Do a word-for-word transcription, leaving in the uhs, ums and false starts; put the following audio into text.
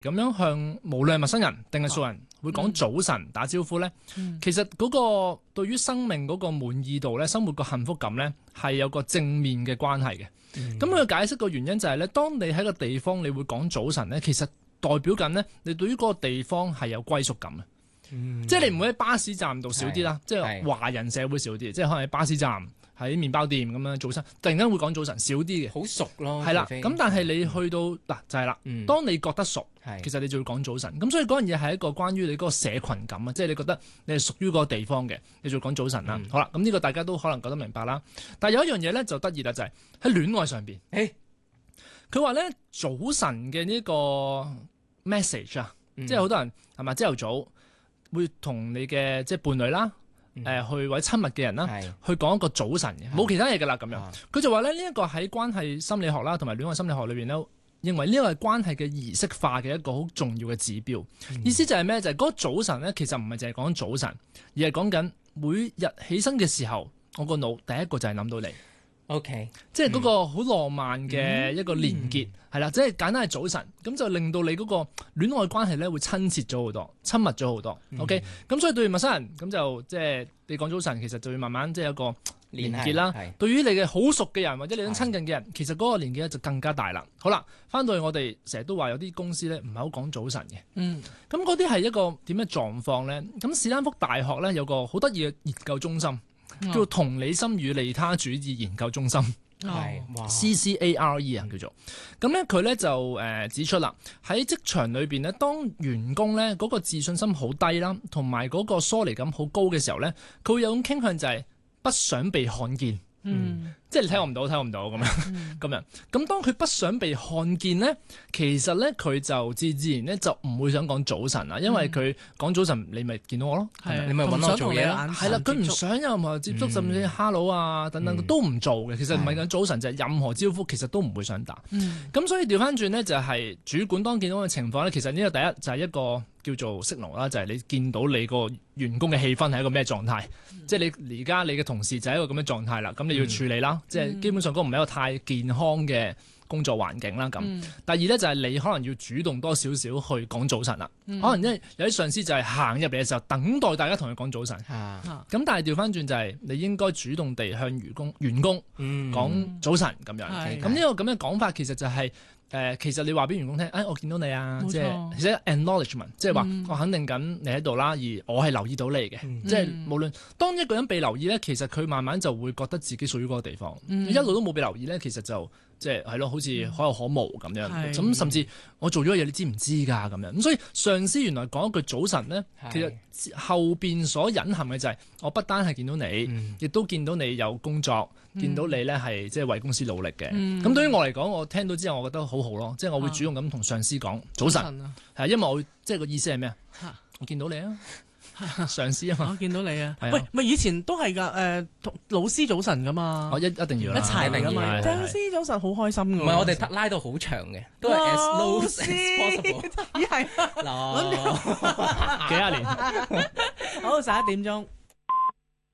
咁樣向無論係陌生人定係熟人會講早晨打招呼咧， 嗯、 其實嗰個對於生命嗰個滿意度咧，生活個幸福感咧係有個正面嘅關係嘅。咁佢、嗯、解釋個原因就係咧，當你喺個地方你會講早晨咧，其實代表緊咧你對於嗰個地方係有歸屬感嘅。嗯、即係你唔會喺巴士站度少啲啦，是即係華人社會少啲，是即係可能喺巴士站。喺麵包店咁樣早晨，突然間會講早晨少啲嘅， 好熟咯。 係啦，咁但係你去到嗱、嗯、就係啦，嗯、當你覺得熟， 是其實你就會講早晨。咁所以嗰樣嘢係一個關於你嗰個社群感啊，即係你覺得你係屬於嗰個地方嘅，你就會講早晨啦。嗯、好啦，咁呢個大家都可能覺得明白啦。但係有一樣嘢咧就得意啦，就係喺戀愛上邊，佢話咧早晨嘅呢個 message 啊，嗯、即係好多人係咪朝頭早會同你嘅即係伴侶啦。誒、呃、去或者親密嘅人啦，是去講一個早晨嘅，冇其他嘢㗎啦咁樣。佢、啊、就話咧呢一個喺關係心理學啦，同埋戀愛心理學裏邊咧，認為呢個係關係嘅儀式化嘅一個好重要嘅指標。嗯、意思就係咩？就係、是、嗰個早晨咧，其實唔係淨係講早晨，而係講緊每日起身嘅時候，我個腦第一個就係諗到你。 OK， 即係嗰個好浪漫嘅一個連結，係啦、嗯，即係簡單係早晨，咁就令到你嗰個戀愛關係咧會親切咗好多，親密咗好多。嗯、OK，咁所以對陌生人咁就即係你講早晨，其實就會慢慢即係有個連結啦。對於你嘅好熟嘅人或者你想親近嘅人，是其實嗰個連結咧就更加大啦。好啦，翻到去我哋成日都話有啲公司咧唔係好講早晨嘅。嗯，咁嗰啲係一個點嘅狀況咧？咁史丹福大學咧有個好得意嘅研究中心。叫做同理心與利他主義研究中心，係 C C A R E 啊，叫做咁咧。佢咧就誒指出啦，喺職場裏邊咧，當員工咧嗰個自信心好低啦，同埋嗰個疏離感好高嘅時候咧，佢會有種傾向就係不想被看見。嗯，即係你睇我唔到，睇我唔到咁樣，咁樣。咁當佢不想被看見咧，其實咧佢就自自然咧就唔會想講早晨啦，因為佢講早晨，你咪見到我咯，係你咪揾我做嘢啦，係啦，佢唔想有任何接觸，甚至 hello 啊等等都唔做嘅。其實唔係講早晨，就係任何招呼，其實都唔會想打。咁所以調翻轉咧，就係主管當見到嘅情況咧，其實呢個第一就係一個叫做 signal 啦，就係你見到你個員工嘅氣氛係一個咩狀態，即係你而家你嘅同事就係一個咁嘅狀態啦，咁你要處理啦，即係基本上嗰個唔係一個太健康嘅工作環境啦。咁第二咧就係你可能要主動多少少去講早晨啦，可能因為有啲上司就係行入嚟嘅時候等待大家同佢講早晨，咁但係調翻轉就係你應該主動地向員工員工講早晨咁樣。咁呢個咁嘅講法其實就係。誒、呃，其實你話俾員工聽，誒、哎，我見到你啊，錯即係其實 acknowledgement，即係話我肯定緊你喺度啦，而我係留意到你嘅，嗯、即係無論當一個人被留意咧，其實佢慢慢就會覺得自己屬於嗰個地方。嗯、一路都冇被留意咧，其實就即係係咯，好似可有可無咁樣。咁、嗯、甚至我做咗嘢，你知唔知㗎咁樣？咁所以上司原來講一句早晨咧，其實後邊所隱含嘅就係、是、我不單係見到你，亦、嗯、都見到你有工作。見到你咧係即係為公司努力嘅，咁、嗯、對於我嚟講，我聽到之後我覺得好好咯，即係我會主動咁同上司講早晨，係、啊、因為我即係個意思係咩啊？我見到你啊！上司啊嘛，我見到你啊！喂，咪以前都係㗎，誒，老師早晨㗎嘛，我一一定要一齊嚟㗎嘛，老師早晨好開心㗎。唔係我哋拉到好長嘅，都係 as low as possible。咦係，諗住幾廿年，好十一點鐘。